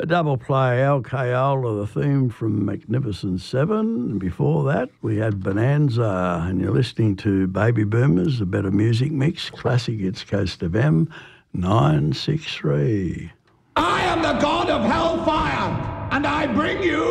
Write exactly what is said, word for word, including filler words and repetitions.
A double play, Al Kayola, the theme from Magnificent Seven. And before that, we had Bonanza, and you're listening to Baby Boomers, a better music mix, classic hits Coast of M, nine six three. I am the god of hellfire, and I bring you